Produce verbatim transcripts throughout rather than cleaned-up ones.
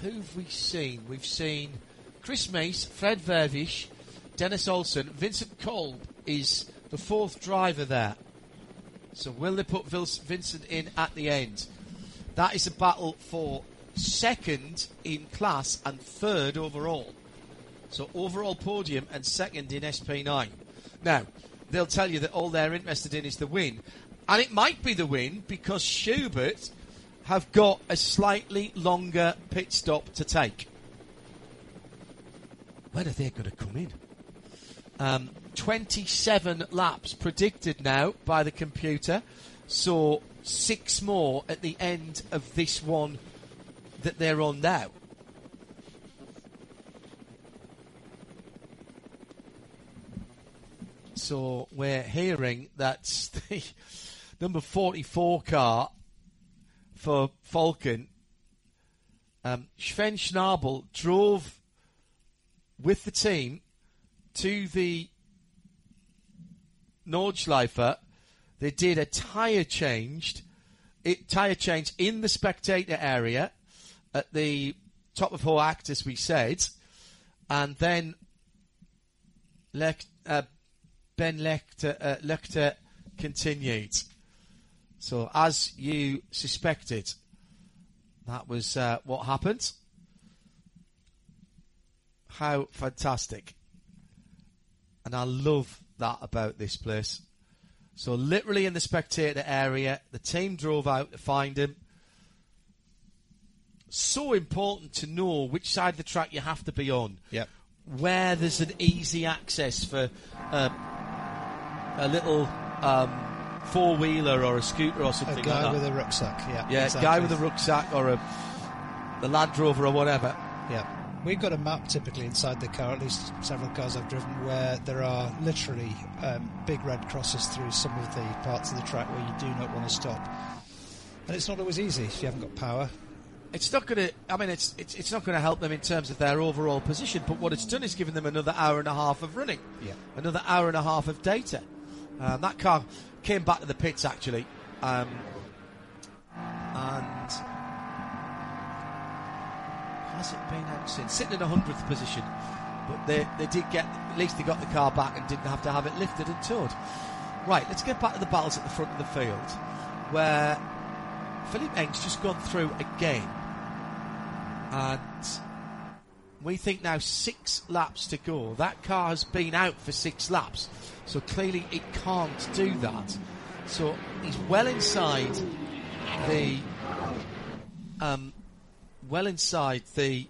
who've we seen? We've seen Chris Mace, Fred Vervish, Dennis Olsen. Vincent Kolb is the fourth driver there. So will they put Vincent in at the end? That is a battle for second in class and third overall. So overall podium and second in S P nine. Now, they'll tell you that all they're interested in is the win. And it might be the win because Schubert have got a slightly longer pit stop to take. When are they going to come in? Um, twenty-seven laps predicted now by the computer. So six more at the end of this one that they're on now. So we're hearing that the number forty-four car for Falcon, um, Sven Schnabel drove with the team to the Nordschleife. They did a tyre changed, it, tyre change in the spectator area at the top of Hoact, as we said, and then Lech, uh, Ben Lechter, uh, Lechter continued. So, as you suspected, that was uh, what happened. How fantastic. And I love that about this place. So, literally in the spectator area, the team drove out to find him. So important to know which side of the track you have to be on. Yep. Where there's an easy access for uh, a little um, four-wheeler or a scooter or something like that. A guy with a rucksack, yeah. Yeah, exactly. a guy with a rucksack or a the Land Rover or whatever. Yeah. We've got a map typically inside the car, at least several cars I've driven, where there are literally um, big red crosses through some of the parts of the track where you do not want to stop. And it's not always easy if you haven't got power. It's not going to. I mean, it's, it's it's not going to help them in terms of their overall position. But what it's done is given them another hour and a half of running, yeah, another hour and a half of data. Um, that car came back to the pits actually, um, and has it been out since? Sitting in a hundredth position, but they they did get at least they got the car back and didn't have to have it lifted and towed. Right, let's get back to the battles at the front of the field, where Philippe Eng's just gone through again. And we think now six laps to go. That car has been out for six laps. So clearly it can't do that. So he's well inside the um, well inside the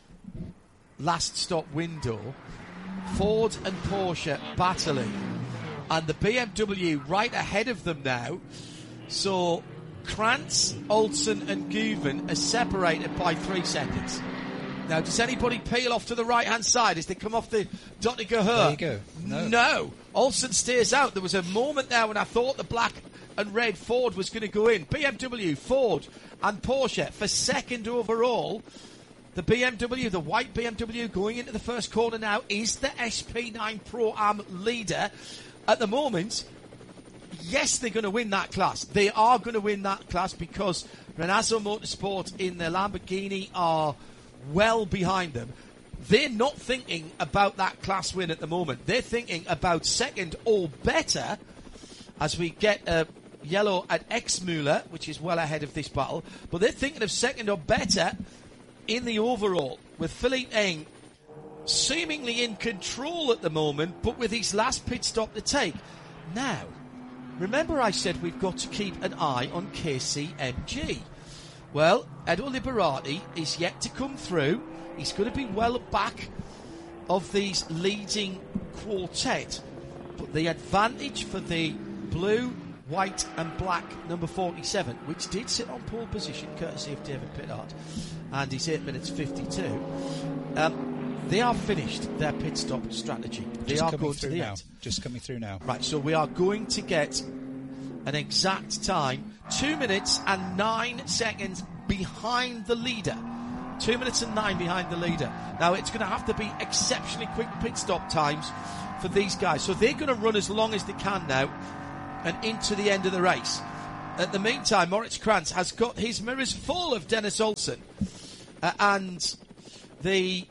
last stop window. Ford and Porsche battling. And the B M W right ahead of them now. So Krantz, Olsen and Guven are separated by three seconds. Now, does anybody peel off to the right-hand side as they come off the Dottinger Her? There you go. No. no. Olsen stays out. There was a moment there when I thought the black and red Ford was going to go in. B M W, Ford and Porsche for second overall. The B M W, the white B M W going into the first corner now, is the S P nine Pro-Am leader. At the moment, yes, they're going to win that class. They are going to win that class because Renazzo Motorsport in the Lamborghini are well behind them. They're not thinking about that class win at the moment. They're thinking about second or better as we get a yellow at Exmuller, which is well ahead of this battle. But they're thinking of second or better in the overall, with Philippe Eng seemingly in control at the moment, but with his last pit stop to take. Now, remember I said we've got to keep an eye on K C M G. Well, Edo Liberati is yet to come through. He's going to be well back of these leading quartet. But the advantage for the blue, white and black number forty-seven, which did sit on pole position, courtesy of David Pittard, and he's eight minutes fifty-two. Um, they are finished their pit stop strategy. They Just are coming going through to the now. end. Just coming through now. Right, so we are going to get an exact time, two minutes and nine seconds behind the leader. Two minutes and nine behind the leader. Now, it's going to have to be exceptionally quick pit stop times for these guys. So they're going to run as long as they can now and into the end of the race. At the meantime, Moritz Krantz has got his mirrors full of Dennis Olsen. Uh, and the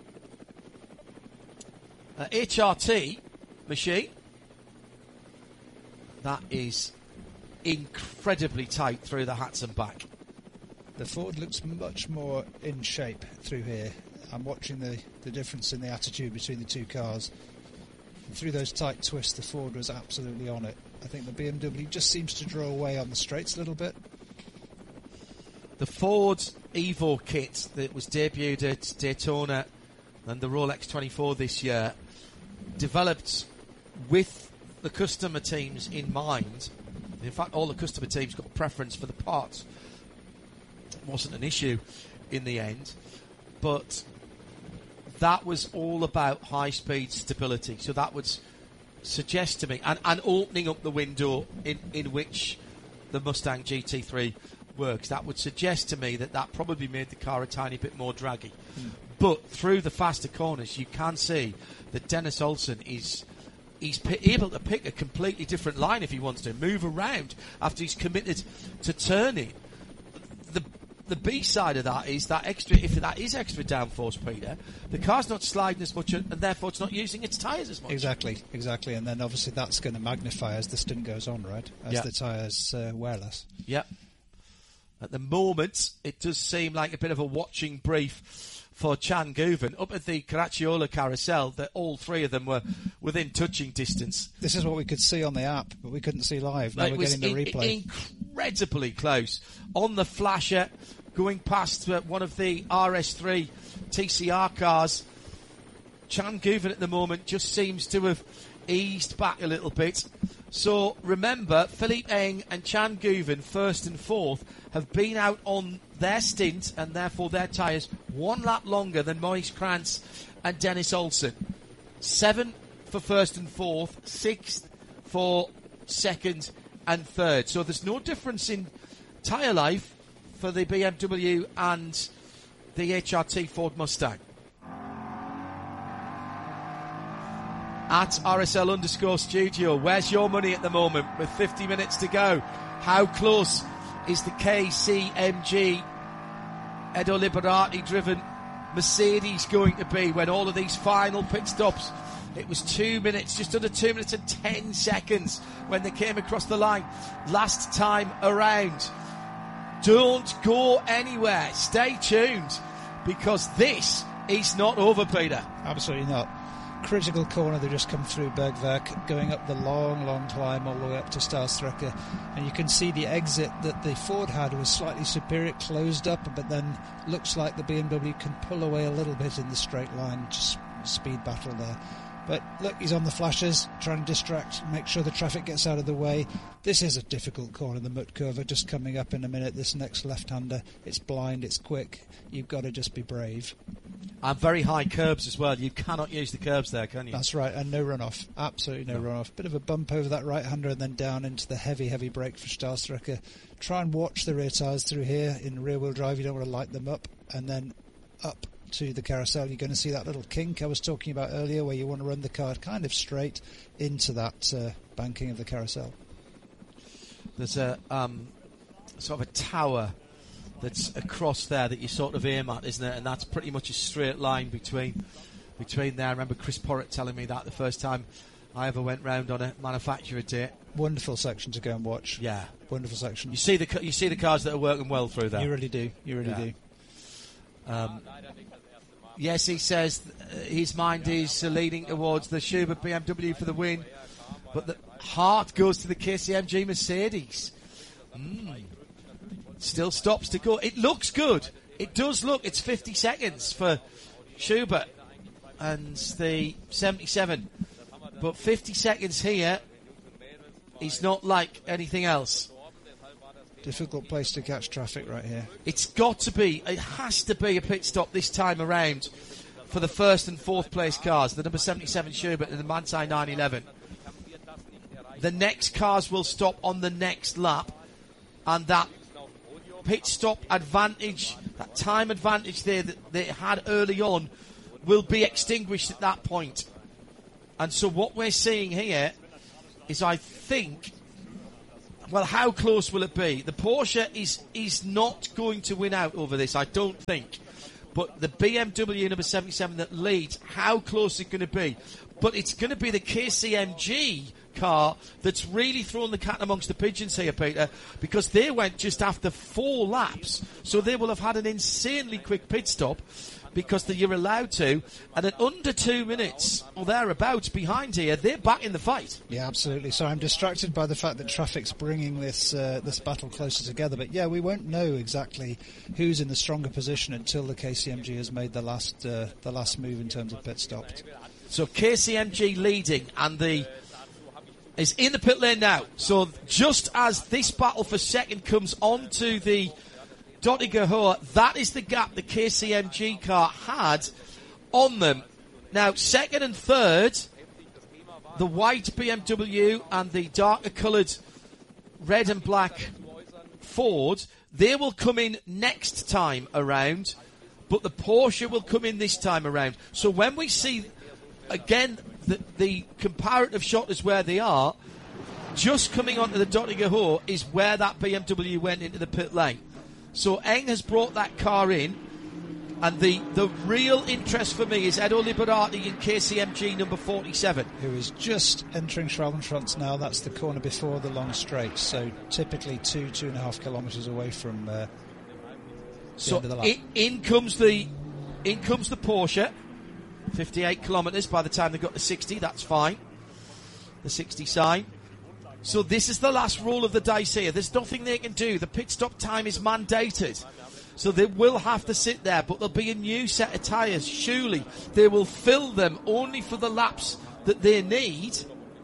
uh, H R T machine, that is incredibly tight through the hats and back. The Ford looks much more in shape through here. I'm watching the, the difference in the attitude between the two cars. Through those tight twists, the Ford was absolutely on it. I think the B M W just seems to draw away on the straights a little bit. The Ford Evo kit that was debuted at Daytona and the Rolex twenty-four this year, developed with the customer teams in mind. In fact, all the customer teams got a preference for the parts. It wasn't an issue in the end, but that was all about high-speed stability. So that would suggest to me, and, and opening up the window in, in which the Mustang G T three works, that would suggest to me that that probably made the car a tiny bit more draggy. Mm. But through the faster corners, you can see that Dennis Olsen is he's p- able to pick a completely different line if he wants to, move around after he's committed to turning. The the B side of that is that extra, if that is extra downforce, Peter, the car's not sliding as much and therefore it's not using its tyres as much. Exactly, exactly. And then obviously that's going to magnify as the stint goes on, right? As yep. the tyres uh, wear less. Yep. At the moment, it does seem like a bit of a watching brief for Chan Guven. Up at the Caracciola carousel, that all three of them were within touching distance. This is what we could see on the app, but we couldn't see live. Now it we're was getting the in, replay. Incredibly close. On the flasher, going past uh, one of the R S three T C R cars, Chan Guven at the moment just seems to have eased back a little bit. So remember, Philippe Eng and Chan Guven, first and fourth, have been out on their stint and therefore their tyres one lap longer than Maurice Krantz and Dennis Olsen. Seven for first and fourth, sixth for second and third. So there's no difference in tyre life for the B M W and the H R T Ford Mustang. At R S L underscore studio, where's your money at the moment with fifty minutes to go? How close is the K C M G Edo Liberati driven Mercedes going to be when all of these final pit stops? It was two minutes, just under two minutes and ten seconds when they came across the line last time around. Don't go anywhere. Stay tuned, because this is not over, Peter. Absolutely not. Critical corner, they just come through Bergwerk, going up the long, long climb all the way up to Starstrecker, and you can see the exit that the Ford had was slightly superior, closed up, but then looks like the B M W can pull away a little bit in the straight line. Just speed battle there. But look, he's on the flashes, trying to distract, make sure the traffic gets out of the way. This is a difficult corner, the Mutkurva, just coming up in a minute. This next left-hander, it's blind, it's quick. You've got to just be brave. And very high curbs as well. You cannot use the curbs there, can you? That's right, and no runoff. Absolutely no, no. runoff. Bit of a bump over that right-hander and then down into the heavy, heavy brake for Starstrecker. Try and watch the rear tyres through here. In rear-wheel drive, you don't want to light them up. And then up to the carousel, you're going to see that little kink I was talking about earlier, where you want to run the car kind of straight into that uh, banking of the carousel. There's a um, sort of a tower that's across there that you sort of aim at, isn't it? And that's pretty much a straight line between between there. I remember Chris Porritt telling me that the first time I ever went round on a manufacturer day. Wonderful section to go and watch. Yeah, wonderful section. You see the you see the cars that are working well through there. You really do. You really yeah. do. Um, yes, he says th- his mind is uh, leading towards the Schubert B M W for the win, but the heart goes to the K C M G Mercedes. Mm. Still stops to go. It looks good. It does look. It's fifty seconds for Schubert and the seventy-seven, but fifty seconds here is not like anything else. Difficult place to catch traffic right here. It's got to be, it has to be a pit stop this time around for the first and fourth place cars, the number seventy-seven Schubert and the Manthey nine eleven. The next cars will stop on the next lap, and that pit stop advantage, that time advantage there that they had early on, will be extinguished at that point. And so what we're seeing here is, I think, well, how close will it be? The Porsche is is not going to win out over this, I don't think. but the B M W number seventy-seven that leads, how close is it going to be? But it's going to be the K C M G car that's really thrown the cat amongst the pigeons here, Peter, because they went just after four laps, so they will have had an insanely quick pit stop because the, you're allowed to, and at under two minutes or thereabouts behind here, they're back in the fight. Yeah, absolutely. So I'm distracted by the fact that traffic's bringing this uh, this battle closer together, but yeah, we won't know exactly who's in the stronger position until the K C M G has made the last uh, the last move in terms of pit stop. So K C M G leading, and the is in the pit lane now. So just as this battle for second comes onto the Döttinger, that is the gap the K C M G car had on them. Now, second and third, the white B M W and the darker coloured red and black Ford, they will come in next time around, but the Porsche will come in this time around. So when we see, again, the, the comparative shot is where they are, just coming onto the Döttinger is where that B M W went into the pit lane. So Eng has brought that car in, and the, the real interest for me is Edo Liberati in K C M G number forty-seven. Who is just entering Schravenschwanz now. That's the corner before the long straight, so typically two, two and a half kilometres away from uh, the so end of the lap. In, in comes the in comes the Porsche, fifty-eight kilometres by the time they got to sixty, that's fine. The sixty sign. So this is the last roll of the dice here. There's nothing they can do. The pit stop time is mandated. So they will have to sit there, but there'll be a new set of tyres. Surely they will fill them only for the laps that they need.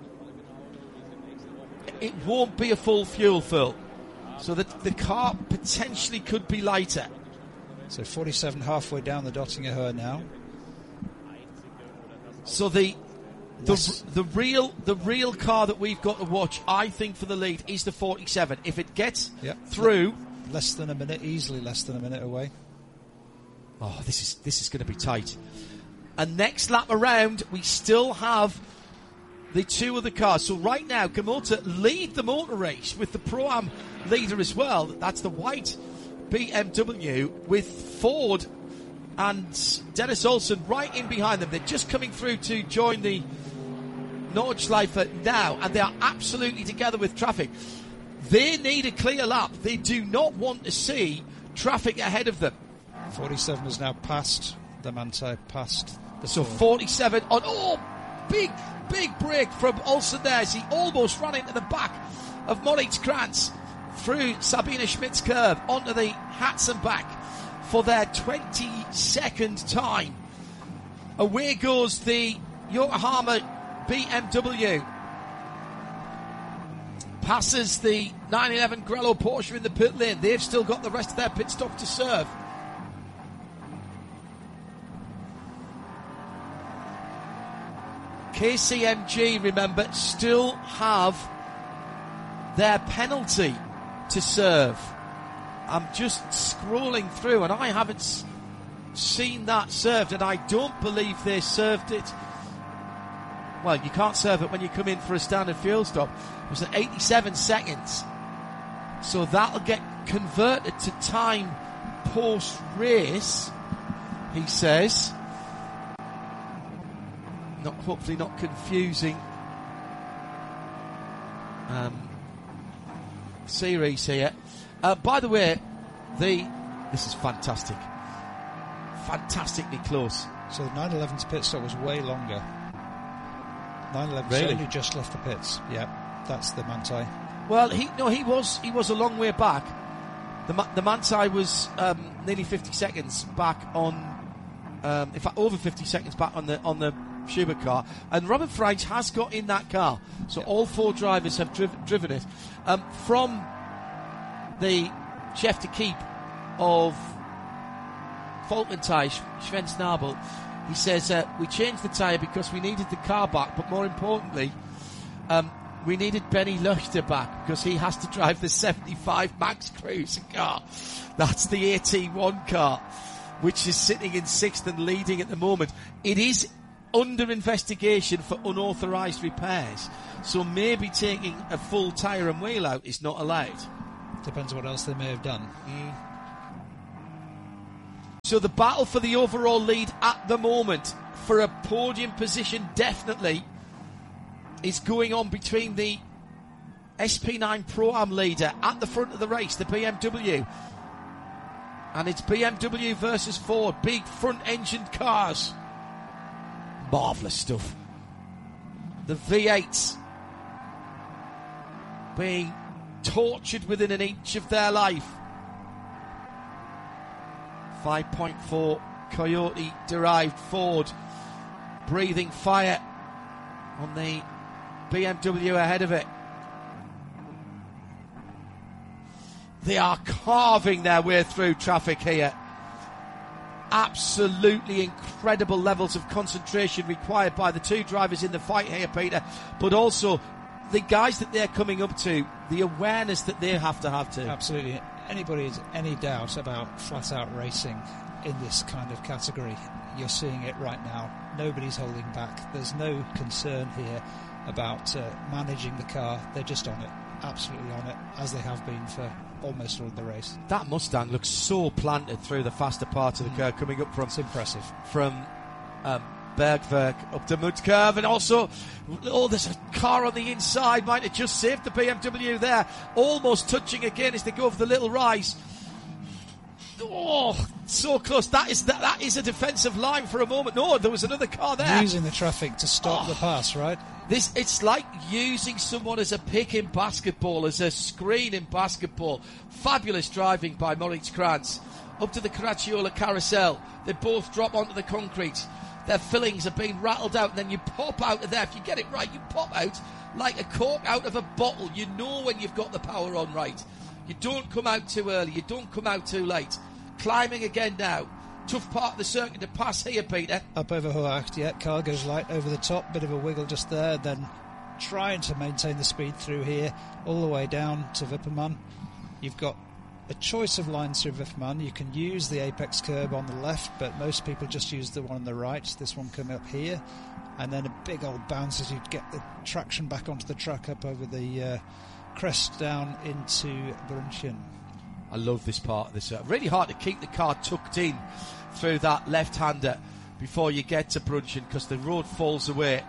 It won't be a full fuel fill. So that the car potentially could be lighter. So forty-seven halfway down the Döttinger now. So the... The, the real the real car that we've got to watch, I think, for the lead is the forty-seven. If it gets yep. through, less than a minute, easily less than a minute away. Oh, this is this is going to be tight. And next lap around, we still have the two other cars. So right now, Kamota lead the motor race with the Pro-Am leader as well. That's the white B M W with Ford and Dennis Olsen right in behind them. They're just coming through to join the Nordschleife now, and they are absolutely together with traffic. They need a clear lap. They do not want to see traffic ahead of them. forty-seven is now past the Manthey, past the So Ford. forty-seven on, oh, big, big break from Olsen there as he almost ran into the back of Moritz Krantz through Sabine Schmidt's curve onto the Hatsan back for their twenty-second time. Away goes the Yokohama B M W. Passes the nine eleven Grello Porsche in the pit lane. They've still got the rest of their pit stop to serve. K C M G, remember, still have their penalty to serve. I'm just scrolling through and I haven't s- seen that served, and I don't believe they served it. Well, you can't serve it when you come in for a standard fuel stop. It was at eighty-seven seconds. So that'll get converted to time post-race, he says. Not, hopefully not confusing um, series here. Uh, by the way, the this is fantastic. Fantastically close. So the nine eleven's pit stop was way longer. nine eleven's Really? only just left the pits. Yeah, that's the Manthey. Well, he no, he was he was a long way back. The Ma- the Manthey was um, nearly fifty seconds back on, um, in fact, over fifty seconds back on the on the Schubert car, and Robert French has got in that car. So Yep. all four drivers have driv- driven it um, from the chef de keep of Falkenthal, Schwenznabel. He says, uh, we changed the tyre because we needed the car back, but more importantly, um, we needed Benny Luchter back because he has to drive the seventy-five Max Cruiser car. That's the A T one car, which is sitting in sixth and leading at the moment. It is under investigation for unauthorised repairs, so maybe taking a full tyre and wheel out is not allowed. Depends on what else they may have done. So the battle for the overall lead at the moment, for a podium position definitely, is going on between the S P nine Pro-Am leader at the front of the race, the B M W. And it's B M W versus Ford, big front-engined cars. Marvellous stuff. The V eights being tortured within an inch of their life. five point four Coyote-derived Ford breathing fire on the B M W ahead of it. They are carving their way through traffic here. Absolutely incredible levels of concentration required by the two drivers in the fight here, Peter, but also the guys that they're coming up to, the awareness that they have to have to. Absolutely. Anybody has any doubt about flat-out racing in this kind of category, you're seeing it right now. Nobody's holding back. There's no concern here about uh, managing the car. They're just on it, absolutely on it, as they have been for almost all of the race. That Mustang looks so planted through the faster part of the mm. curve, coming up from... It's impressive. From um, Bergwerk up the mud curve, and also, oh, there's a car on the inside, might have just saved the B M W there, almost touching again as they go for the little rise. Oh, so close. That is that, that is a defensive line for a moment. No, there was another car there. Using the traffic to stop oh, the pass, right? This It's like using someone as a pick in basketball, as a screen in basketball. Fabulous driving by Moritz Kranz. Up to the Caracciola carousel. They both drop onto the concrete. Their fillings are being rattled out, and then you pop out of there. If you get it right, you pop out like a cork out of a bottle. You know when you've got the power on right. You don't come out too early. You don't come out too late. Climbing again now. Tough part of the circuit to pass here, Peter. Up over Hoacht, yeah. Car goes light over the top. Bit of a wiggle just there. Then trying to maintain the speed through here. All the way down to Wippermann. You've got a choice of lines through Wippermann. You can use the apex curb on the left, but most people just use the one on the right. This one coming up here. And then a big old bounce as you get the traction back onto the track up over the uh, crest down into Brunchen. I love this part of this. Uh, really hard to keep the car tucked in through that left-hander before you get to Brunchen, because the road falls away.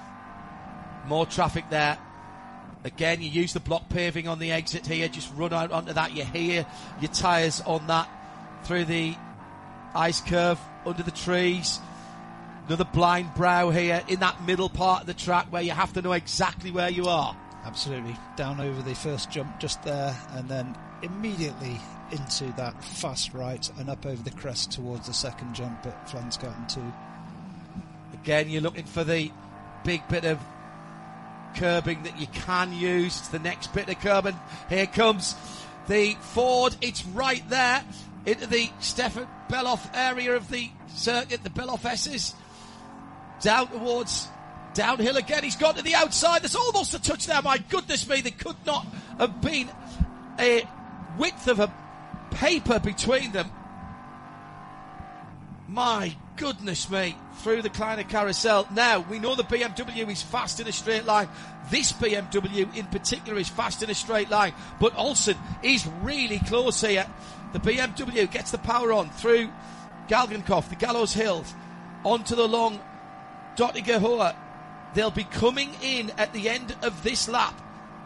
More traffic there. Again, you use the block paving on the exit here. Just run out onto that. You hear your tyres on that through the ice curve, under the trees. Another blind brow here in that middle part of the track where you have to know exactly where you are. Absolutely. Down over the first jump just there, and then immediately into that fast right and up over the crest towards the second jump at Flansgarten two. Again, you're looking for the big bit of curbing that you can use. It's the next bit of curbing. Here comes the Ford. It's right there into the Stefan Beloff area of the circuit, the Beloff S's. Down towards downhill again. He's gone to the outside. There's almost a touch there. My goodness me, there could not have been a width of a paper between them. My goodness me, through the Kleiner Carousel. Now, we know the B M W is fast in a straight line. This B M W in particular is fast in a straight line, but Olsen is really close here. The B M W gets the power on through Galgenkopf, the Gallows Hills, onto the long Dottinger Hohe. They'll be coming in at the end of this lap.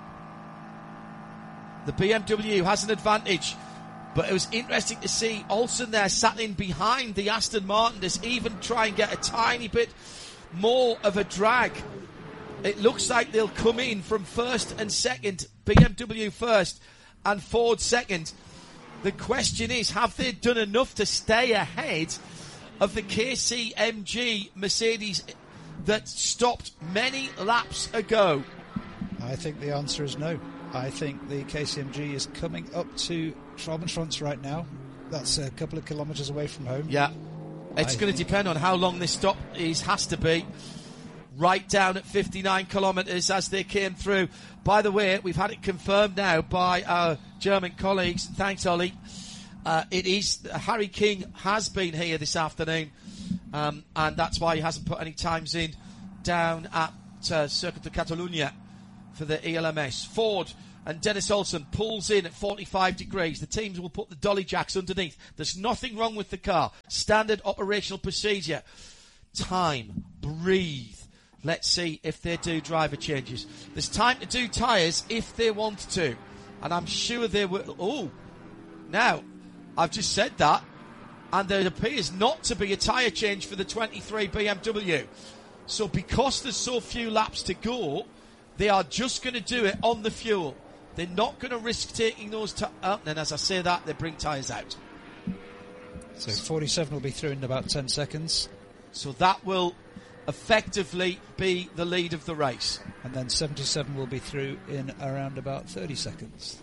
The B M W has an advantage, but it was interesting to see Olsen there sat in behind the Aston Martin to even try and get a tiny bit more of a drag. It looks like they'll come in from first and second, B M W first and Ford second. The question is, have they done enough to stay ahead of the K C M G Mercedes that stopped many laps ago? I think the answer is no. I think the K C M G is coming up to Schwalbenschwanz right now. That's a couple of kilometres away from home. Yeah, it's going to depend on how long this stop is, has to be. Right down at fifty-nine kilometres as they came through. By the way, we've had it confirmed now by our German colleagues. Thanks, Ollie. Uh, it is, Harry King has been here this afternoon, um, and that's why he hasn't put any times in down at uh, Circuit de Catalunya for the E L M S. Ford and Dennis Olsen pulls in at forty-five degrees. The teams will put the dolly jacks underneath. There's nothing wrong with the car. Standard operational procedure. Time. Breathe. Let's see if they do driver changes. There's time to do tyres if they want to. And I'm sure they will. Oh, now, I've just said that. And there appears not to be a tyre change for the twenty-three B M W. So because there's so few laps to go, they are just going to do it on the fuel. They're not going to risk taking those t- oh, and as I say that, they bring tyres out. So forty-seven will be through in about ten seconds. So that will effectively be the lead of the race. And then seventy-seven will be through in around about thirty seconds.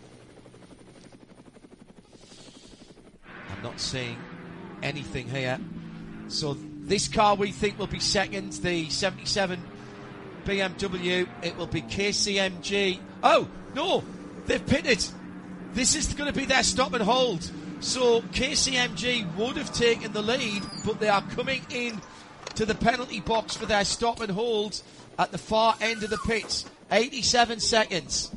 I'm not seeing anything here. So this car we think will be second, the seventy-seven B M W. It will be K C M G. Oh, no, they've pitted. This is going to be their stop and hold. So K C M G would have taken the lead, but they are coming in to the penalty box for their stop and hold at the far end of the pits. eighty-seven seconds.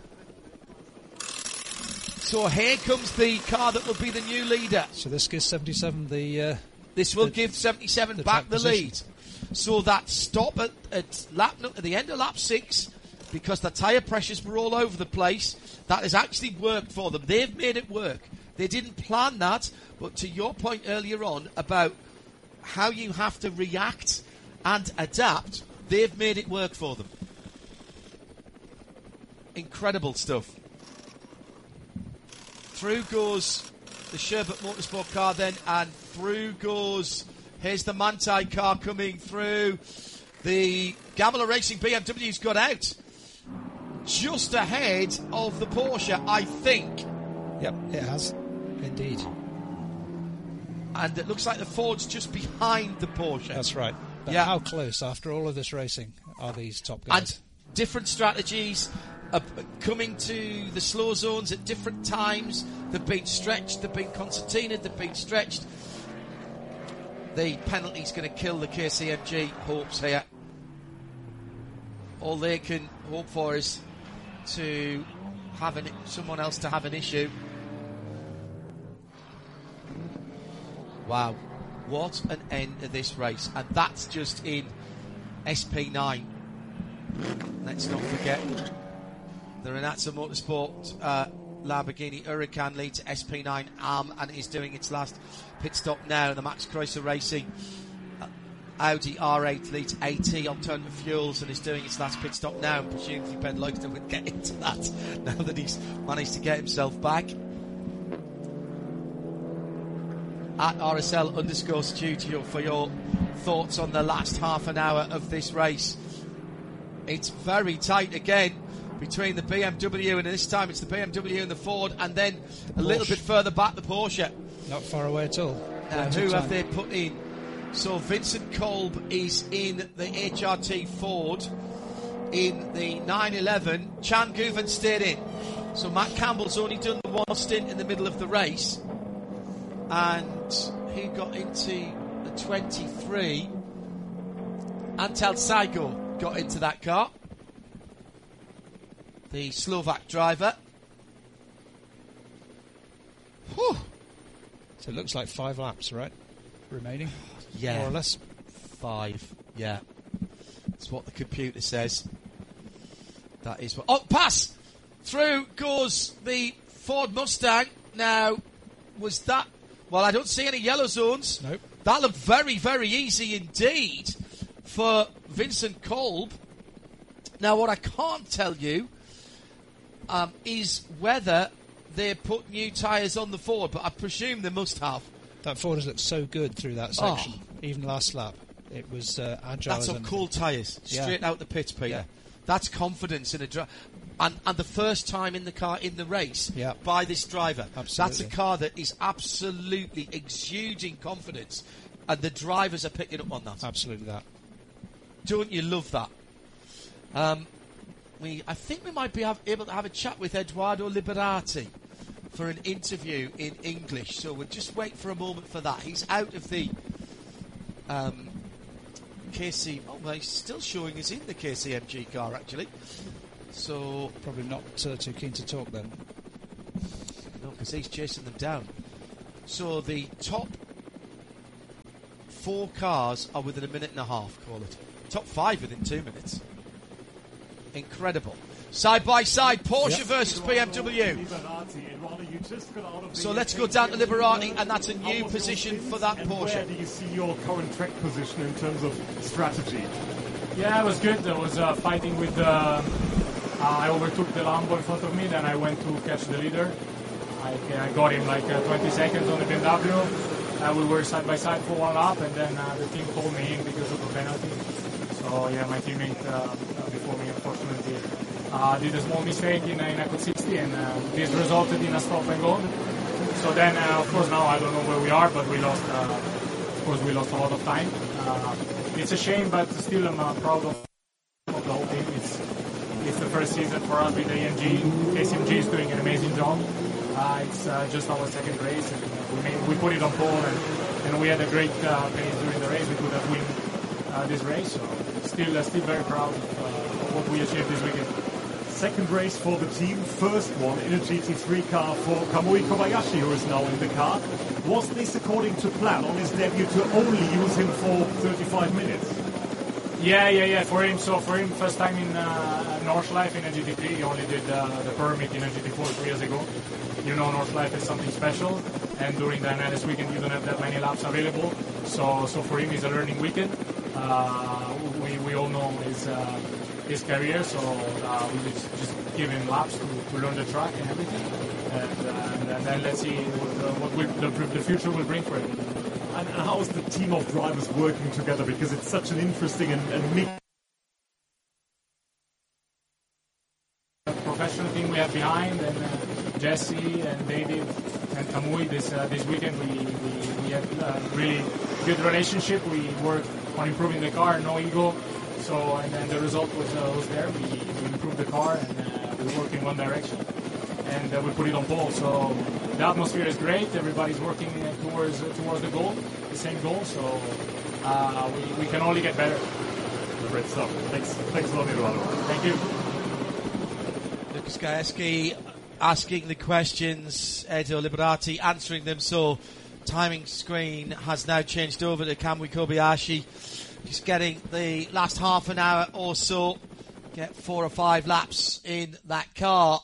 So here comes the car that will be the new leader. So this gives seventy-seven the... Uh, this will the, give seventy-seven the back the position. lead. So that stop at, at, lap, at the end of lap six, because the tyre pressures were all over the place, that has actually worked for them. They've made it work. They didn't plan that, but to your point earlier on about how you have to react and adapt, they've made it work for them. Incredible stuff. Through goes the Sherbert Motorsport car then, and through goes, here's the Manthey car coming through. The Gamble Racing B M W's got out just ahead of the Porsche, I think. Yep, it has, indeed. And it looks like the Ford's just behind the Porsche. That's right. But yeah. How close, after all of this racing, are these top guys? And different strategies are coming to the slow zones at different times. They've been stretched, they've been concertinaed, they've been stretched. The penalty's going to kill the K C M G hopes here. All they can hope for is to have an, someone else to have an issue. Wow, what an end to this race. And that's just in S P nine. Let's not forget the Renazza Motorsport uh, Lamborghini Huracan leads S P nine Arm and is doing its last pit stop now. The Max Kreuzer Racing uh, Audi R eight leads AT Alternative Fuels and is doing its last pit stop now, and presumably Ben Loxton would get into that now that he's managed to get himself back. At R S L underscore studio for your thoughts on the last half an hour of this race. It's very tight again between the B M W, and this time it's the B M W and the Ford, and then the a little bit further back the Porsche. Not far away at all. Now, who have they put in? So Vincent Kolb is in the H R T Ford in the nine eleven. Chan Guven stayed in. So Matt Campbell's only done the one stint in the middle of the race. And he got into the twenty-three. Antal Saigo got into that car. The Slovak driver. Whew. So it looks like five laps, right? Remaining? Yeah. More or less? Five. Yeah. That's what the computer says. That is what... Oh, pass! Through goes the Ford Mustang. Now, was that... Well, I don't see any yellow zones. Nope. That looked very, very easy indeed for Vincent Kolb. Now, what I can't tell you um, is whether they put new tyres on the Ford, but I presume they must have. That Ford has looked so good through that section, oh. even last lap. It was uh, agile. That's on cool tyres, straight yeah. out the pits, Peter. Yeah. That's confidence in a driver. And, and the first time in the car in the race yeah. by this driver. Absolutely. That's a car that is absolutely exuding confidence, and the drivers are picking up on that. Absolutely that. Don't you love that? Um, we, I think we might be have, able to have a chat with Eduardo Liberati for an interview in English, so we'll just wait for a moment for that. He's out of the um, K C... Oh, well, he's still showing us in the K C M G car, actually. So probably not uh, too keen to talk then. No, because he's chasing them down. So the top four cars are within a minute and a half, call it. Top five within two minutes. Incredible. Side by side, Porsche yep. versus B M W. So let's go down to Liberati, and that's a new position for that Porsche. Where do you see your current track position in terms of strategy? Yeah, it was good. I was uh, fighting with the... Uh, I overtook the Lambo in front of me, then I went to catch the leader. I, I got him like uh, twenty seconds on the B M W. Uh, we were side by side for one lap, and then uh, the team called me in because of a penalty. So yeah, my teammate uh, before me, unfortunately, uh, did a small mistake in, in a Code sixty, and uh, this resulted in a stop and go. So then, uh, of course, now I don't know where we are, but we lost. Uh, of course, we lost a lot of time. Uh, it's a shame, but still, I'm uh, proud of, of the whole team. It's it's the first season for us with A M G. S M G is doing an amazing job. Uh, it's uh, just our second race, and we made, we put it on pole, and, and we had a great uh, pace during the race. We could have won uh, this race, so still, uh, still very proud of, uh, of what we achieved this weekend. Second race for the team, first one in a G T three car for Kamui Kobayashi, who is now in the car. Was this according to plan on his debut to only use him for thirty-five minutes? Yeah, yeah, yeah. For him, so for him, first time in uh, Nordschleife in a G T three. He only did uh, the permit in a G T four three years ago. You know, Nordschleife is something special, and during the N L S weekend, you don't have that many laps available. So, so for him, it's a learning weekend. Uh, we we all know his uh, his career, so uh, we just, just give him laps to, to learn the track and everything, and, uh, and then let's see what, uh, what we, the, the future will bring for him. And how is the team of drivers working together? Because it's such an interesting and, and mixed professional team we have behind, and uh, Jesse and David and Kamui. This uh, this weekend we we, we had a really good relationship. We worked on improving the car, no ego. So and then the result was uh, was there. We, we improved the car, and uh, we worked in one direction, and uh, we put it on pole. So the atmosphere is great. Everybody's working uh, towards uh, towards the goal, the same goal. So uh, we we can only get better. Great stuff. Thanks, thanks a lot, Eduardo. Thank you. Lucas Gajewski asking the questions, Edo Liberati answering them. So timing screen has now changed over to Kamui Kobayashi. Just getting the last half an hour or so, get four or five laps in that car.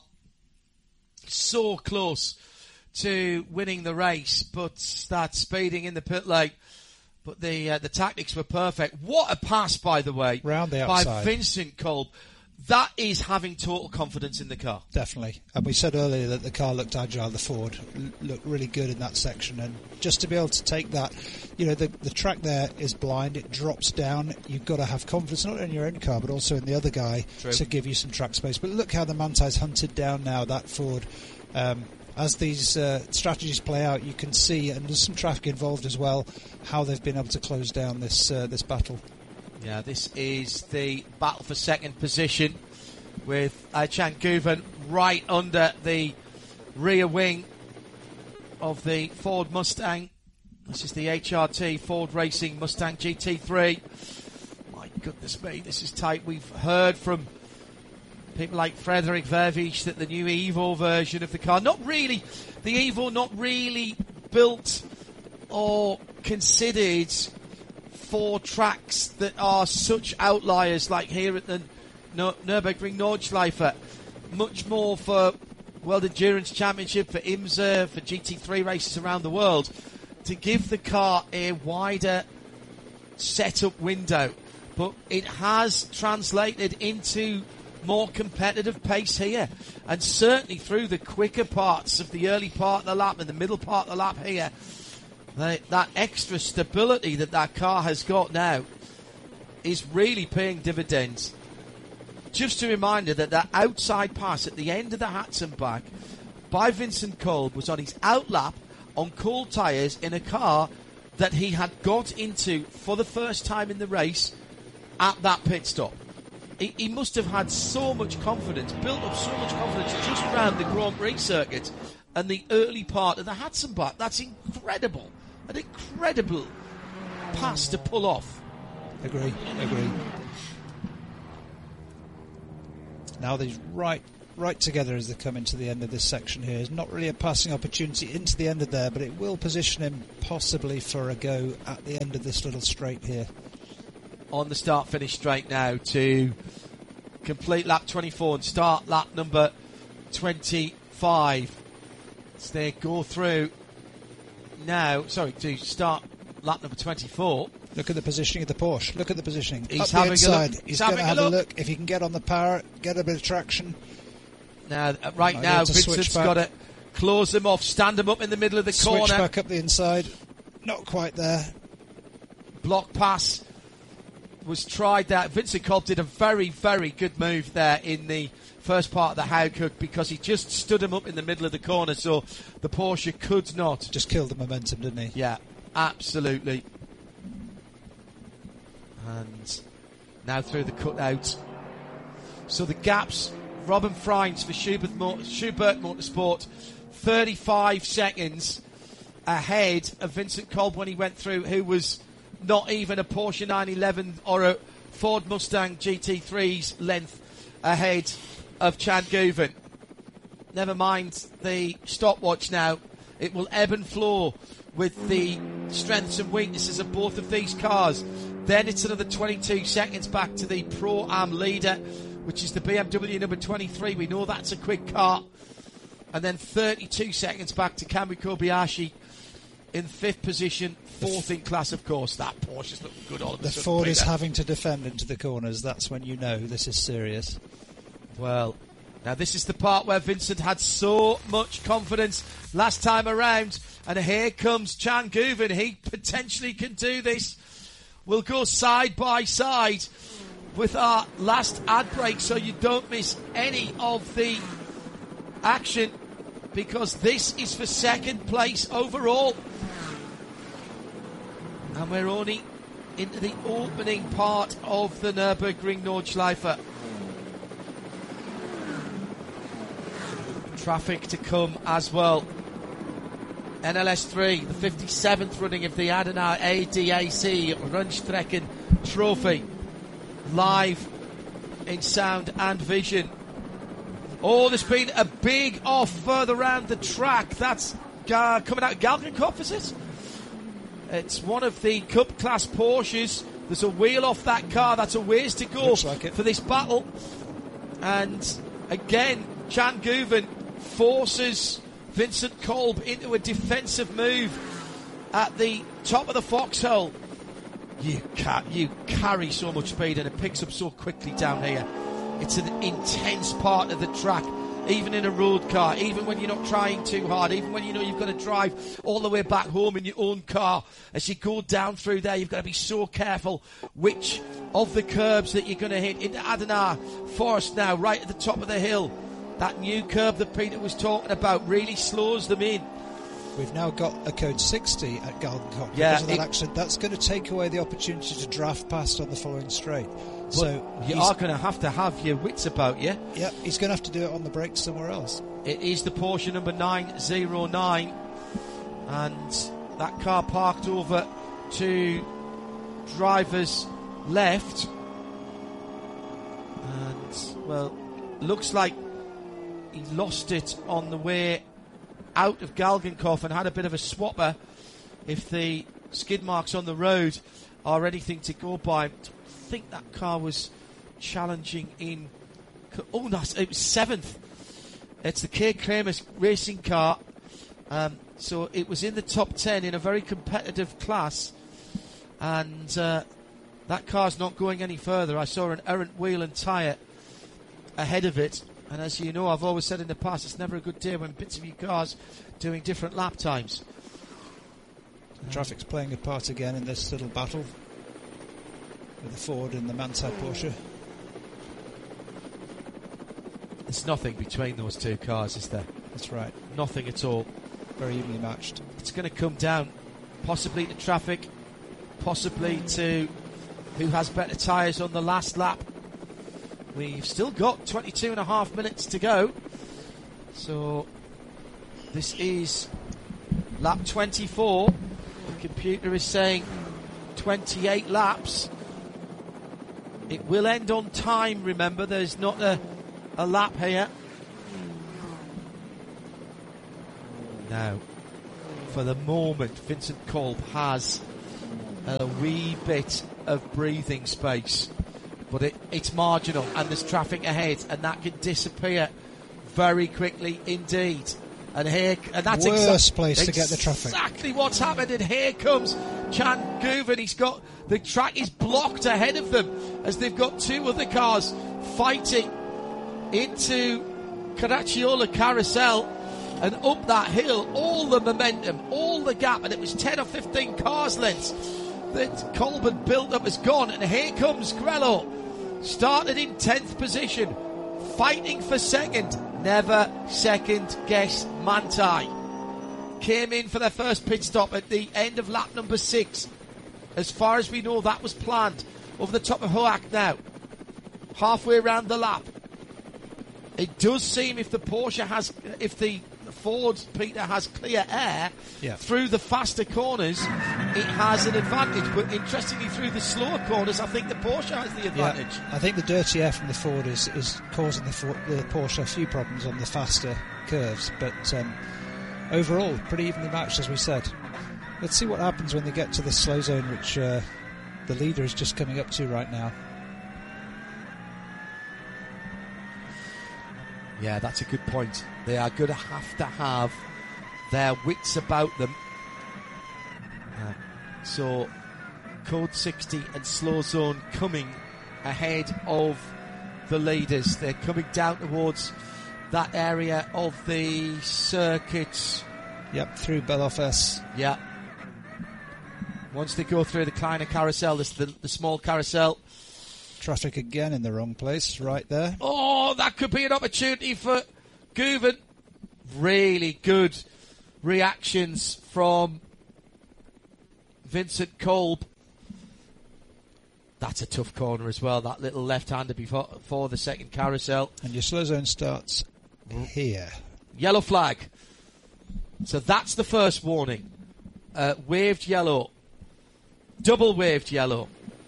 So close to winning the race, but that speeding in the pit lane. But the uh, the tactics were perfect. What a pass, by the way, round the by outside. Vincent Kolb. That is having total confidence in the car. Definitely. And we said earlier that the car looked agile, the Ford l- looked really good in that section. And just to be able to take that, you know, the, the track there is blind, it drops down. You've got to have confidence, not in your own car, but also in the other guy True. to give you some track space. But look how the Mantai's hunted down now, that Ford. Um, as these uh, strategies play out, you can see, and there's some traffic involved as well, how they've been able to close down this uh, this battle. Yeah, this is the battle for second position with Aychan Guven right under the rear wing of the Ford Mustang. This is the H R T Ford Racing Mustang G T three. My goodness me, this is tight. We've heard from people like Frederick Vervisch that the new Evo version of the car, not really, the Evo not really built or considered for tracks that are such outliers like here at the no- Nürburgring Nordschleife. Much more for World Endurance Championship, for IMSA, for G T three races around the world, to give the car a wider setup window. But it has translated into more competitive pace here, and certainly through the quicker parts of the early part of the lap and the middle part of the lap here, the, that extra stability that that car has got now is really paying dividends. Just a reminder that that outside pass at the end of the Hatzenbach by Vincent Kolb was on his outlap on cold tyres in a car that he had got into for the first time in the race at that pit stop. He, he must have had so much confidence, built up so much confidence just around the Grand Prix circuit and the early part of the Hatzenbach. That's incredible. An incredible pass to pull off. Agree, agree. Now they're right right together as they come into the end of this section here. It's not really a passing opportunity into the end of there, but it will position him possibly for a go at the end of this little straight here. On the start-finish straight now to complete lap twenty-four and start lap number twenty-five. So they go through now, sorry, to start lap number twenty-four. Look at the positioning of the Porsche. Look at the positioning. He's Up having the a inside. look. He's, He's going to having a have a look. look. If he can get on the power, get a bit of traction. Now, uh, right Might now, need to switch Vincent's back. got to close them off, stand them up in the middle of the Switch corner. back up the inside. Not quite there. Block pass was tried there. Vincent Kolb did a very, very good move there in the first part of the Howcook because he just stood him up in the middle of the corner, so the Porsche could not. Just killed the momentum, didn't he? Yeah, absolutely. And now through the cutout. So the gaps, Robin Freins for Schubert, Motor, Schubert Motorsport, thirty-five seconds ahead of Vincent Kolb when he went through, who was not even a Porsche nine eleven or a Ford Mustang G T three's length ahead of Chan Guven. Never mind the stopwatch now. It will ebb and flow with the strengths and weaknesses of both of these cars. Then it's another twenty-two seconds back to the Pro-Am leader, which is the B M W number twenty-three. We know that's a quick car. And then thirty-two seconds back to Kamui Kobayashi in fifth position, fourth in class, of course. That Porsche's looking good all of a The sudden. Ford is Peter. having to defend into the corners. That's when you know this is serious. Well, now this is the part where Vincent had so much confidence last time around. And here comes Chan Guven. He potentially can do this. We'll go side by side with our last ad break so you don't miss any of the action, because this is for second place overall. And we're only into the opening part of the Nürburgring Nordschleife. Traffic to come as well. N L S three, the fifty-seventh running of the Adenauer A D A C Rundstrecken Trophy. Live in sound and vision. Oh, there's been a big off further round the track. That's uh, coming out of Galgenkopf, is it? It's one of the Cup class Porsches. There's a wheel off that car. That's a ways to go like it. for this battle. And again, Chan Guven forces Vincent Kolb into a defensive move at the top of the foxhole. You ca- you carry so much speed and it picks up so quickly down here. It's an intense part of the track, even in a road car, even when you're not trying too hard, even when you know you've got to drive all the way back home in your own car. As you go down through there, you've got to be so careful which of the curbs that you're going to hit. Into Adenauer Forest now, right at the top of the hill. That new curb that Peter was talking about really slows them in. We've now got a code sixty at Galgenkopf. Yeah, because of that it- accident. That's going to take away the opportunity to draft past on the following straight. So You he's- are going to have to have your wits about you. yeah, he's going to have to do it on the brakes somewhere else. It is the Porsche number nine oh nine, and that car parked over to driver's left, and well, looks like he lost it on the way out of Galgenkopf and had a bit of a swapper. If the skid marks on the road are anything to go by, I don't think that car was challenging in. Oh, no, it was seventh. It's the K. Kramer racing car. Um, so it was in the top ten in a very competitive class. And uh, that car's not going any further. I saw an errant wheel and tyre ahead of it. And as you know, I've always said in the past, it's never a good day when bits of your cars doing different lap times. Traffic's playing a part again in this little battle with the Ford and the Mansell Porsche. There's nothing between those two cars, is there? That's right. Nothing at all. Very evenly matched. It's going to come down possibly to traffic, possibly to who has better tyres on the last lap. We've still got twenty-two and a half minutes to go. So this is lap twenty-four. The computer is saying twenty-eight laps. It will end on time, remember. There's not a, a lap here. Now, for the moment, Vincent Kolb has a wee bit of breathing space, but it, it's marginal, and there's traffic ahead, and that can disappear very quickly indeed. And here, and that's worst exa- place to get the traffic. Exactly what's happened. And here comes Chan Guven. He's got the track is blocked ahead of them as they've got two other cars fighting into Caracciolo Carousel and up that hill. All the momentum, all the gap, and it was ten or fifteen cars lengths that Colburn built up has gone. And here comes Grello, started in tenth position, fighting for second. Never second guess Manthey. Came in for their first pit stop at the end of lap number six. As far as we know, that was planned. Over the top of Hoak now. Halfway around the lap. It does seem if the Porsche has, if the Ford, Peter, has clear air yeah. through the faster corners, it has an advantage. But interestingly, through the slower corners, I think the Porsche has the advantage. Yeah, I think the dirty air from the Ford is, is causing the, Ford, the Porsche a few problems on the faster curves. But um, overall, pretty evenly matched, as we said. Let's see what happens when they get to the slow zone, which uh, the leader is just coming up to right now. Yeah, that's a good point. They are going to have to have their wits about them. Uh, so, Code sixty and Slow Zone coming ahead of the leaders. They're coming down towards that area of the circuit. Yep, through Belofes. Yeah. Once they go through the Kleiner Carousel, this the, the small carousel. Traffic again in the wrong place, right there. Oh, that could be an opportunity for Guven. Really good reactions from Vincent Kolb. That's a tough corner as well, that little left-hander before, before the second carousel. And your slow zone starts here. Yellow flag. So that's the first warning. Uh, waved yellow. Double waved yellow.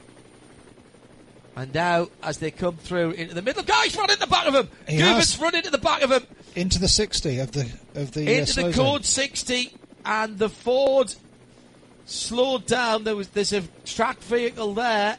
And now, as they come through into the middle, guys, run in the back of him. Guven's run into the back of him. Into the sixty of the of the into uh, slow the zone. Code sixty, and the Ford slowed down. There was there's a track vehicle there,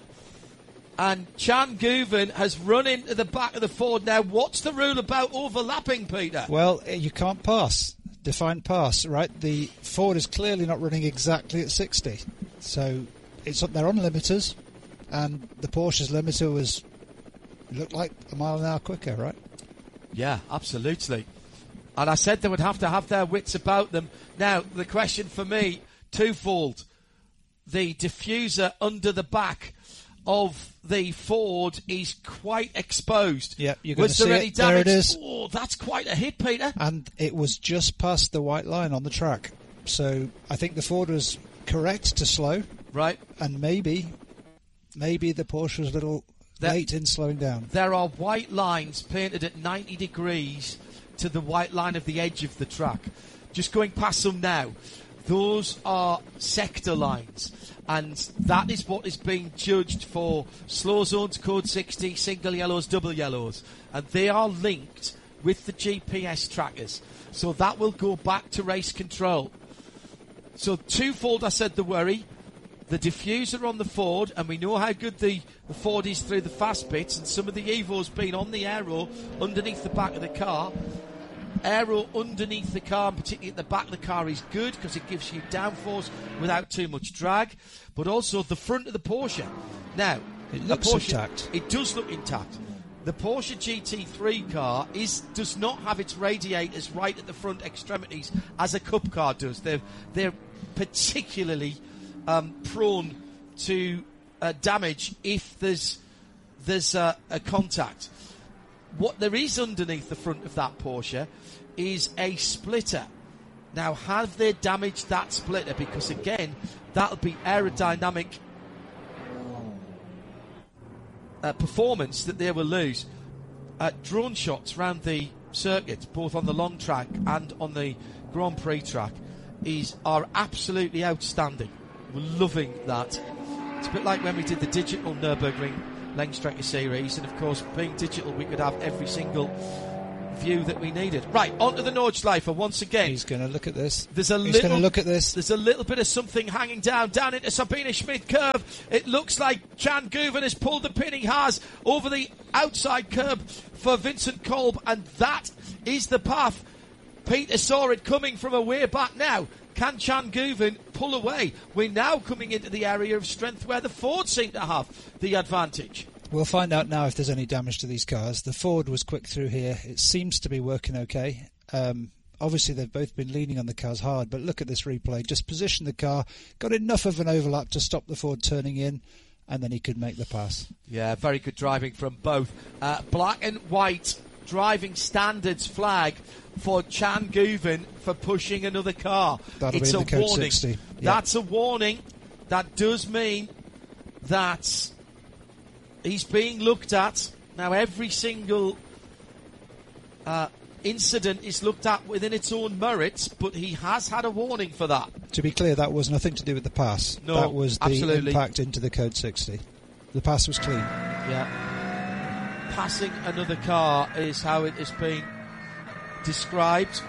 and Chan Guven has run into the back of the Ford. Now, what's the rule about overlapping, Peter? Well, you can't pass. Defined pass, right? The Ford is clearly not running exactly at sixty, so it's they're on limiters. And the Porsche's limiter was looked like a mile an hour quicker, right? Yeah, absolutely. And I said they would have to have their wits about them. Now, the question for me, twofold. The diffuser under the back of the Ford is quite exposed. Yeah, you're going was to see there any it. damage? There it is. Oh, that's quite a hit, Peter. And it was just past the white line on the track. So I think the Ford was correct to slow. Right. And maybe... Maybe the Porsche was a little there, late in slowing down. There are white lines painted at ninety degrees to the white line of the edge of the track. Just going past them now. Those are sector lines. And that is what is being judged for slow zones, Code sixty, single yellows, double yellows. And they are linked with the G P S trackers. So that will go back to race control. So twofold, I said the worry. The diffuser on the Ford, and we know how good the, the Ford is through the fast bits, and some of the Evo's been on the aero underneath the back of the car. Aero underneath the car, and particularly at the back of the car, is good because it gives you downforce without too much drag, but also the front of the Porsche. Now, it looks Porsche, intact. It does look intact. The Porsche G T three car is does not have its radiators right at the front extremities as a Cup car does. They're, they're particularly... Um, prone to uh, damage if there's there's uh, a contact. What there is underneath the front of that Porsche is a splitter. Now, have they damaged that splitter? Because again, that'll be aerodynamic uh, performance that they will lose. Uh, drone shots around the circuit, both on the long track and on the Grand Prix track, is are absolutely outstanding. We're loving that. It's a bit like when we did the digital Nürburgring Langstrekker series, and of course, being digital, we could have every single view that we needed. Right, onto the Nordschleife once again. He's going to look at this. There's a He's little, going to look at this. There's a little bit of something hanging down, down into Sabine Schmidt curve. It looks like Jan Guven has pulled the pin. He has over the outside curb for Vincent Kolb, and that is the path. Peter saw it coming from a way back now. Can Jan Guven pull away? We're now coming into the area of strength where the Ford seem to have the advantage. We'll find out now if there's any damage to these cars. The Ford was quick through here. It seems to be working okay. Um, obviously, they've both been leaning on the cars hard, but look at this replay. Just positioned the car, got enough of an overlap to stop the Ford turning in, and then he could make the pass. Yeah, very good driving from both. Uh, black and white driving standards flag for Jan Guven for pushing another car. That'll it's be in a the code warning. sixty. Yep. That's a warning. That does mean that he's being looked at. Now, every single uh, incident is looked at within its own merits, but he has had a warning for that. To be clear, that was nothing to do with the pass. No, that was the absolutely. impact into the code sixty. The pass was clean. Yeah. Passing another car is how it has been described.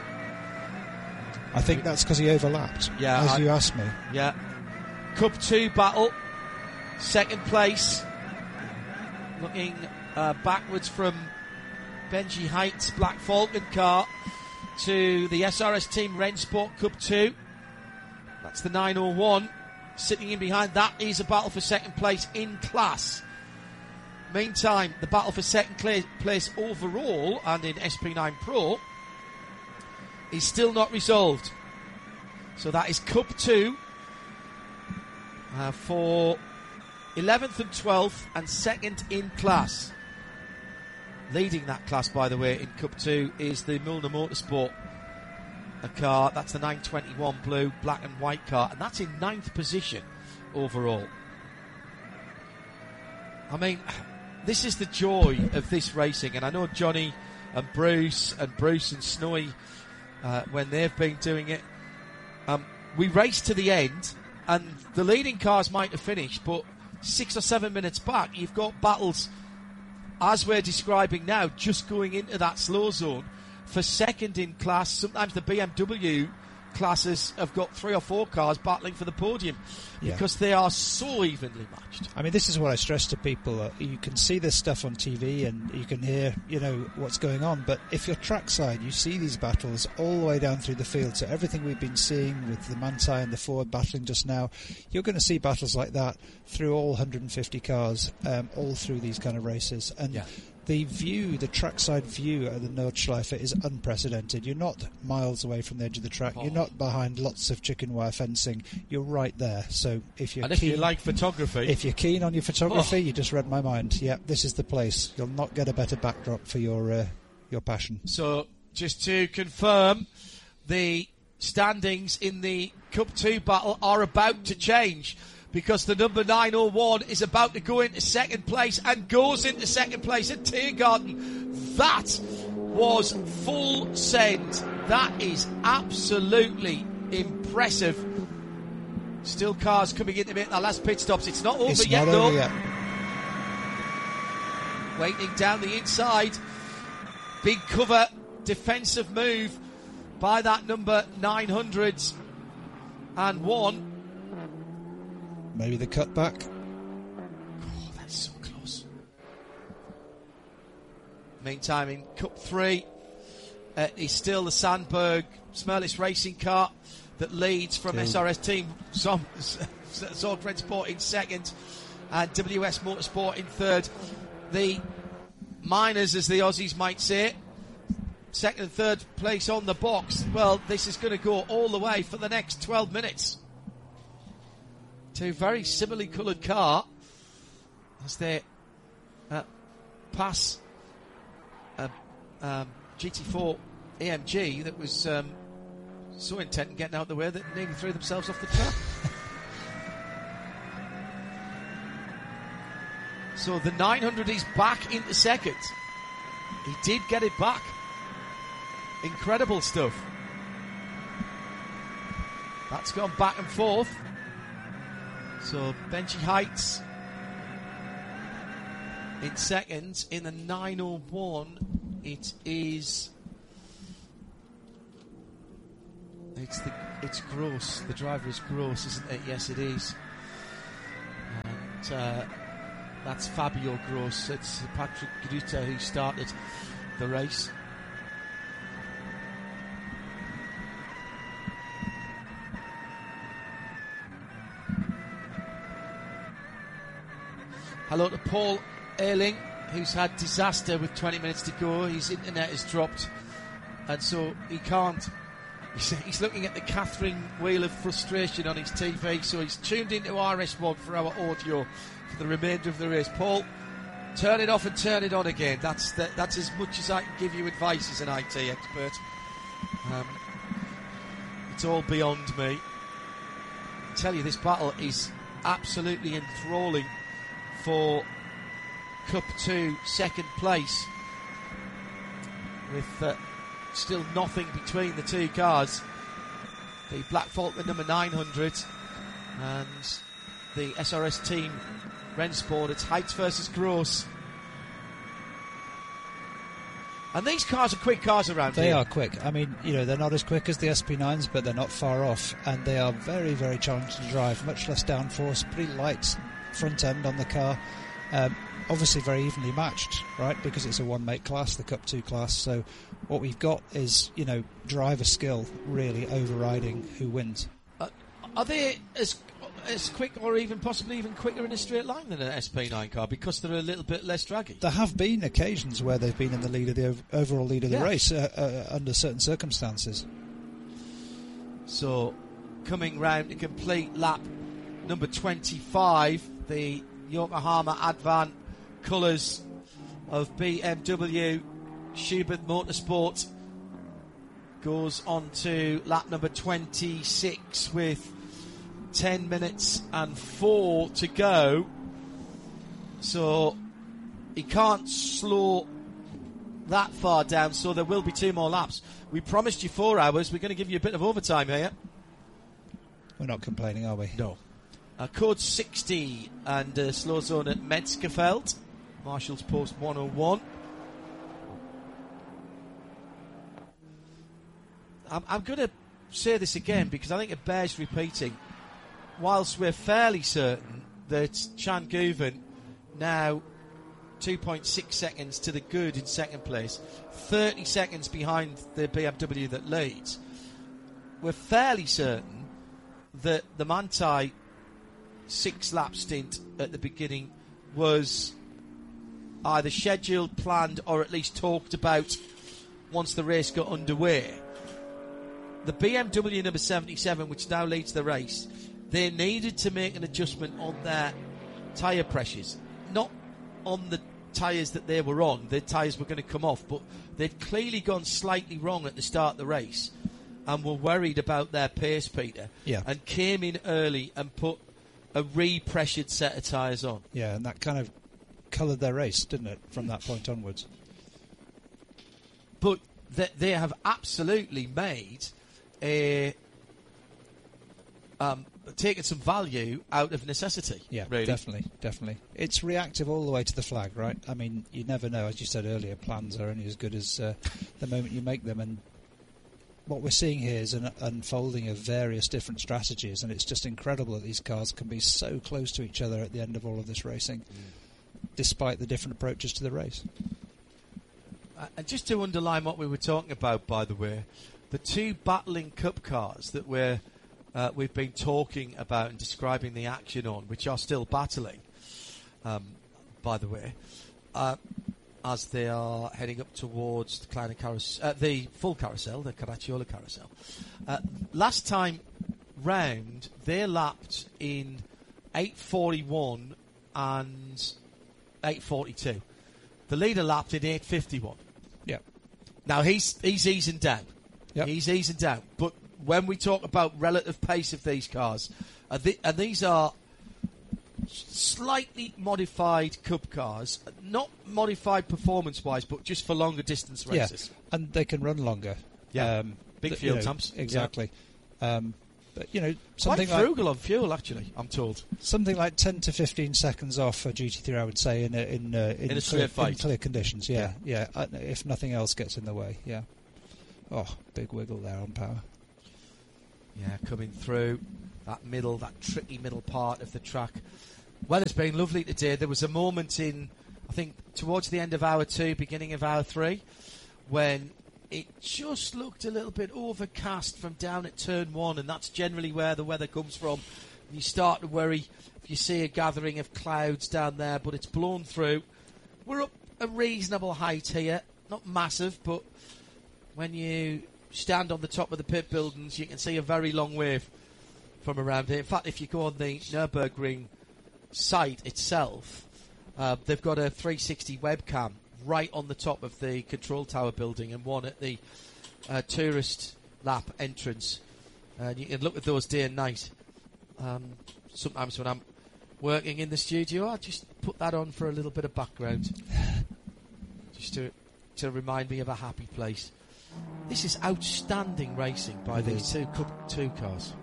I think that's because he overlapped, Yeah, as I- you asked me. Yeah. Cup two battle. Second place. Looking uh, backwards from Benji Height's Black Falcon car to the S R S Team Rennsport Cup two. That's the nine oh one. Sitting in behind that is a battle for second place in class. Meantime, the battle for second cla- place overall and in S P nine Pro is still not resolved. So that is Cup two uh, for eleventh and twelfth and second in class. Leading that class, by the way, in Cup two is the Milner Motorsport a car. That's the nine twenty-one blue, black and white car, and that's in ninth position overall. I mean, this is the joy of this racing, and I know Johnny and Bruce and Bruce and Snowy, uh, when they've been doing it, um, we race to the end, and the leading cars might have finished, but six or seven minutes back, you've got battles, as we're describing now, just going into that slow zone for second in class. Sometimes the B M W classes have got three or four cars battling for the podium Yeah. because they are so evenly matched. I mean, this is what I stress to people. Uh, you can see this stuff on T V and you can hear, you know, what's going on. But if you're trackside, you see these battles all the way down through the field. So everything we've been seeing with the Manthey and the Ford battling just now, you're going to see battles like that through all one hundred fifty cars, um, all through these kind of races. And Yeah. the view, the trackside view at the Nordschleife is unprecedented. You're not miles away from the edge of the track. Oh. You're not behind lots of chicken wire fencing. You're right there. So if you're And if keen, you like photography, if you're keen on your photography, Oh. you just read my mind. Yep, this is the place. You'll not get a better backdrop for your uh, your passion. so just to confirm, the standings in the Cup two battle are about to change, because the number nine oh one is about to go into second place and goes into second place at Tiergarten. That was full send. That is absolutely impressive. Still cars coming in to make their last pit stops. It's not over It's yet, not though. over yet. Waiting down the inside. Big cover, defensive move by that number nine hundred and one. Maybe the cutback. Oh, that's so close. Meantime, in Cup three, uh, is still the Sandberg Smerlis racing car that leads from Still. S R S Team Zorg Rennsport in second and W S Motorsport in third. The miners, as the Aussies might say, second and third place on the box. Well, this is going to go all the way for the next twelve minutes. Two very similarly coloured car as they uh, pass a um, G T four A M G that was um, so intent on getting out of the way that nearly threw themselves off the track. So the nine hundred is back into second. He did get it back. Incredible stuff. That's gone back and forth. So Benji Heights in second. In the nine oh one, it is... It's the it's Gross. The driver is Gross, isn't it? Yes, it is. And uh, that's Fabio Gross. It's Patrick Gruta who started the race. Hello to Paul Erling, who's had disaster with twenty minutes to go. His internet has dropped, and so he can't. He's, he's looking at the Catherine wheel of frustration on his T V, so he's tuned into R S one for our audio for the remainder of the race. Paul, turn it off and turn it on again. That's the, that's as much as I can give you advice as an I T expert. Um, it's all beyond me. I tell you, this battle is absolutely enthralling for Cup two second place, with uh, still nothing between the two cars. The Black Falcon number nine hundred and the S R S team Rennsport. It's Heights versus Gross. And these cars are quick cars around They here. are quick. I mean, you know, they're not as quick as the S P nines, but they're not far off. And they are very, very challenging to drive. Much less downforce, pretty light front end on the car. Um, obviously very evenly matched, right, because it's a one-make class, the Cup two class. So what we've got is, you know, driver skill really overriding who wins. Uh, are they as as quick or even possibly even quicker in a straight line than an S P nine car because they're a little bit less draggy? There have been occasions where they've been in the lead of the ov- overall lead of the Yeah. race uh, uh, under certain circumstances. So, coming round to complete lap number twenty-five, the Yokohama Advan colours of B M W Schubert Motorsport goes on to lap number twenty-six with ten minutes and four to go. So he can't slow that far down, so there will be two more laps. We promised you four hours. We're going to give you a bit of overtime here. We're not complaining, are we? No. Uh, code sixty and uh, slow zone at Metzgerfeld. Marshall's Post one oh one. I'm, I'm going to say this again because I think it bears repeating. Whilst we're fairly certain that Chan Guven now two point six seconds to the good in second place, thirty seconds behind the B M W that leads, we're fairly certain that the Manthey six lap stint at the beginning was either scheduled, planned, or at least talked about once the race got underway. The B M W number seventy-seven, which now leads the race, they needed to make an adjustment on their tyre pressures, not on the tyres that they were on. Their tyres were going to come off, but they'd clearly gone slightly wrong at the start of the race and were worried about their pace, Peter, Yeah. and came in early and put a re-pressured set of tyres on. Yeah, and that kind of coloured their race, didn't it, from that point onwards? But they, they have absolutely made a um, taken some value out of necessity. Yeah, really. definitely, definitely. It's reactive all the way to the flag, right? I mean, you never know. As you said earlier, plans are only as good as uh, the moment you make them, and what we're seeing here is an unfolding of various different strategies, and it's just incredible that these cars can be so close to each other at the end of all of this racing, mm. despite the different approaches to the race. Uh, and just to underline what we were talking about, by the way, the two battling Cup cars that we're Uh, we've been talking about and describing the action on, which are still battling, um, by the way, uh, as they are heading up towards the Kleiner Carousel, uh, the full carousel, the Caracciola carousel. Uh, last time round, they lapped in eight forty-one and eight forty-two. The leader lapped in eight fifty-one. Yeah. Now he's he's easing down. Yep. He's easing down, but when we talk about relative pace of these cars, uh, th- and these are slightly modified Cup cars, not modified performance-wise, but just for longer distance races. Yeah, and they can run longer. Yeah, um, big th- fuel you know, temps. Exactly. Um, But, you know, Quite something like frugal on fuel, actually, I'm told. something like ten to fifteen seconds off for G T three, I would say, in a, in, uh, in, In a clear, clear fight. in clear conditions. Yeah, yeah. Uh, if nothing else gets in the way, yeah. Oh, big wiggle there on power. Yeah, coming through that middle, that tricky middle part of the track. Weather's been lovely today. There was a moment in, I think, towards the end of hour two, beginning of hour three, when it just looked a little bit overcast from down at turn one, and that's generally where the weather comes from. You start to worry if you see a gathering of clouds down there, but it's blown through. We're up a reasonable height here, not massive, but when you stand on the top of the pit buildings, you can see a very long wave from around here. In fact, if you go on the Nürburgring site itself, uh, they've got a three sixty webcam right on the top of the control tower building and one at the uh, tourist lap entrance. And you can look at those day and night. Um, sometimes when I'm working in the studio, I just put that on for a little bit of background. Just to, to remind me of a happy place. This is outstanding racing by It these is. two Cup two cars.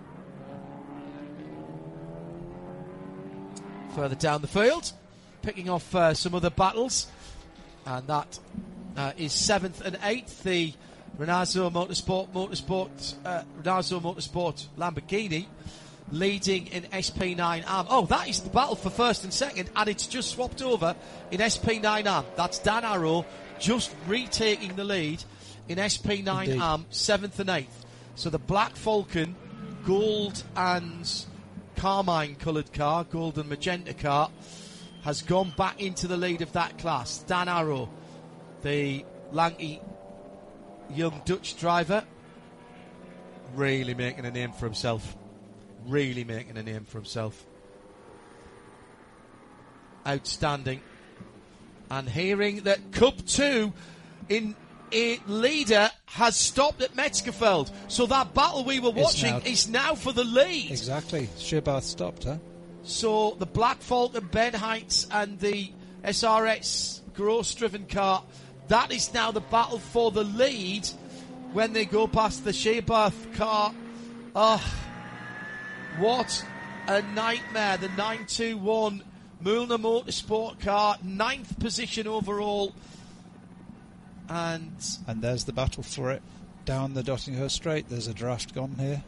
Further down the field, picking off uh, some other battles. And that uh, is seventh and eighth, the Renazzo Motorsport, Motorsport, uh, Renazzo Motorsport Lamborghini, leading in S P nine A M. Oh, that is the battle for first and second, and it's just swapped over in S P nine A M. That's Dan Arrow just retaking the lead in S P nine A M, seventh and eighth. So the Black Falcon, gold and carmine coloured car, gold and magenta car, has gone back into the lead of that class. Dan Arrow, the lanky young Dutch driver, really making a name for himself. Really making a name for himself. Outstanding. And hearing that Cup two in a leader has stopped at Metzgerfeld. So that battle we were watching now- is now for the lead. Exactly. Shearbath stopped, huh? So the Black Falcon, Ben Heights and the S R X Gross-driven car, that is now the battle for the lead when they go past the Shearbath car. Oh, what a nightmare. The nine two one Mühlner Motorsport car, ninth position overall. And And there's the battle for it. Down the Dottinghurst Straight, there's a draft gone here.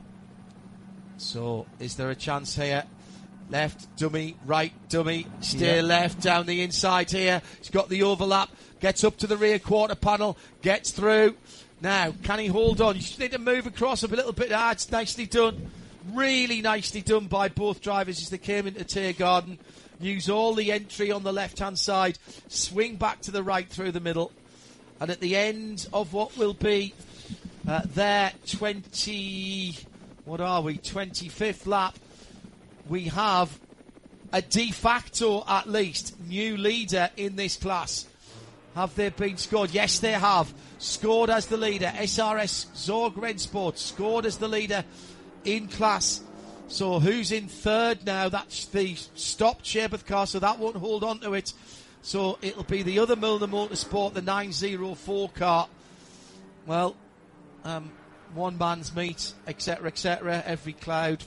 so is there a chance here? Left dummy, right dummy, steer Yeah. left down the inside here. He's got the overlap, gets up to the rear quarter panel, gets through. Now, can he hold on? You just need to move across a little bit. Ah, it's nicely done. Really nicely done by both drivers as they came into Tiergarten. Use all the entry on the left-hand side, swing back to the right through the middle. And at the end of what will be uh, their twenty, what are we, twenty-fifth lap, we have a de facto, at least, new leader in this class. Have they been scored? Yes, they have. Scored as the leader. S R S Zorg Rennsport scored as the leader in class. So who's in third now? That's the stopped Shearbath car, so that won't hold on to it. So it'll be the other Mühlner Motorsport, the nine oh four car. Well, um, one man's meat, et cetera, et cetera. Every cloud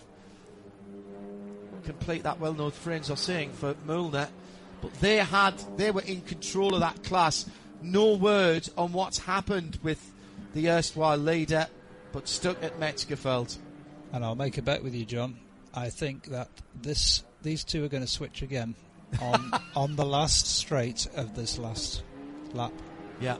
complete, that well-known phrase are saying for Mühlner. But they had, they were in control of that class. No word on what's happened with the erstwhile leader, but stuck at Metzgerfeld. And I'll make a bet with you, John. I think that this these two are going to switch again on on the last straight of this last lap. Yeah.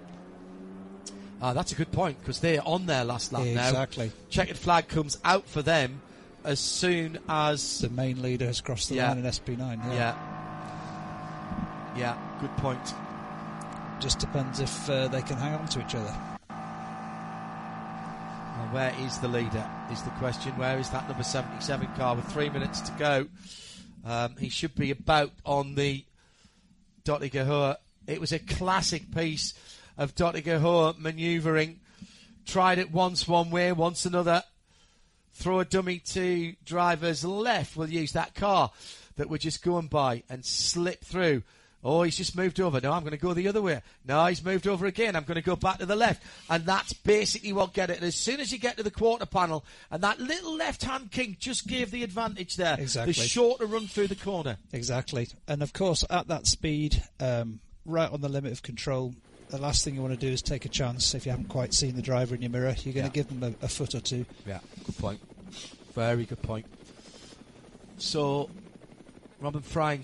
Ah, that's a good point, because they're on their last lap now. Exactly. Checkered flag comes out for them as soon as... The main leader has crossed the Yeah. line in S P nine. Yeah. Yeah. Yeah, good point. Just depends if uh, they can hang on to each other. Well, where is the leader, is the question. Where is that number seventy-seven car with three minutes to go? Um, he should be about on the Dottinger. It was a classic piece of Dottinger manoeuvring. Tried it once one way, once another. Throw a dummy to driver's left. We'll use that car that we're just going by and slip through. Oh, he's just moved over. No, I'm going to go the other way. No, he's moved over again. I'm going to go back to the left. And that's basically what get it. And as soon as you get to the quarter panel, and that little left-hand kink just gave the advantage there. Exactly. The shorter run through the corner. Exactly. And, of course, at that speed, um, right on the limit of control, the last thing you want to do is take a chance. If you haven't quite seen the driver in your mirror, you're going to Yeah. give them a, a foot or two. Yeah, good point. Very good point. So, Robin Frying